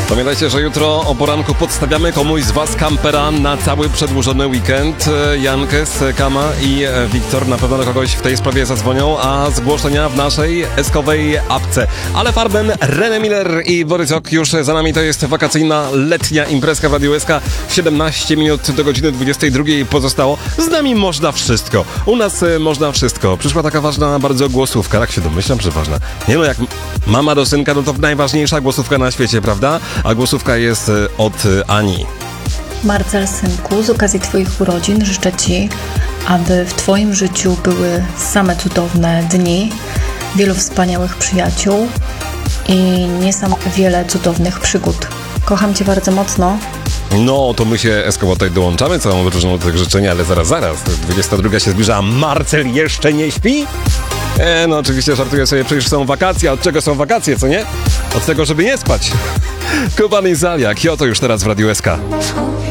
Pamiętajcie, że jutro o poranku podstawiamy komuś z was kampera na cały przedłużony weekend. Jankes, Kama i Wiktor na pewno do kogoś w tej sprawie zadzwonią, a zgłoszenia w naszej eskowej apce. Ale Farben, René Miller i Borysiok już za nami. To jest wakacyjna, letnia imprezka w Radiu SK. 17 minut do godziny 22 pozostało. Z nami można wszystko. U nas można wszystko. Przyszła taka ważna bardzo głosówka. Tak się domyślam, że ważna. Nie no, jak mama do synka, no to najważniejsza głosówka na świecie, prawda? A głosówka jest od Ani. Marcel, synku, z okazji Twoich urodzin życzę Ci, aby w Twoim życiu były same cudowne dni, wielu wspaniałych przyjaciół i niesamowicie wiele cudownych przygód. Kocham Cię bardzo mocno. No, to my się Eskowo tutaj dołączamy, całą różną tych życzeń, ale zaraz. 22 się zbliża, a Marcel jeszcze nie śpi? No oczywiście żartuję sobie, przecież są wakacje. Od czego są wakacje, co nie? Od tego, żeby nie spać. Kuban i Zalia, Kyoto już teraz w Radiu SK.